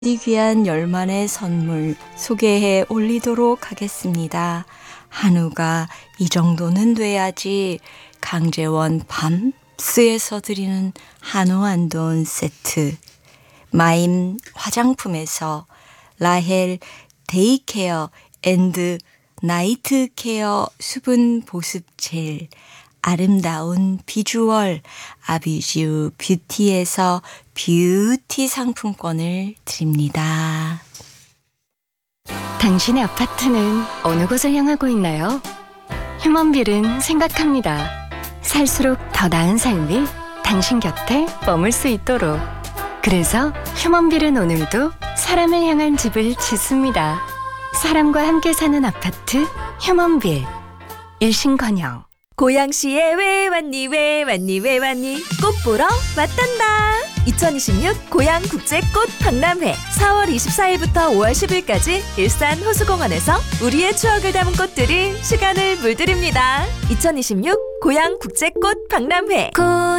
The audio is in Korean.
이 귀한 열만의 선물 소개해 올리도록 하겠습니다. 한우가 이 정도는 돼야지 강재원 밤스에서 드리는 한우 안돈 세트, 마임 화장품에서 라헬 데이케어 앤드 나이트 케어 수분 보습 젤, 아름다운 비주얼 아비쥬 뷰티에서 뷰티 상품권을 드립니다. 당신의 아파트는 어느 곳을 향하고 있나요? 휴먼빌은 생각합니다. 살수록 더 나은 삶이 당신 곁에 머물 수 있도록. 그래서 휴먼빌은 오늘도 사람을 향한 집을 짓습니다. 사람과 함께 사는 아파트 휴먼빌. 일신건영. 고양시에 왜 왔니 왜 왔니 왜 왔니 꽃 보러 왔단다. 2026 고양국제꽃 박람회 4월 24일부터 5월 10일까지 일산 호수공원에서 우리의 추억을 담은 꽃들이 시간을 물들입니다. 2026 고양국제꽃 박람회. 꽃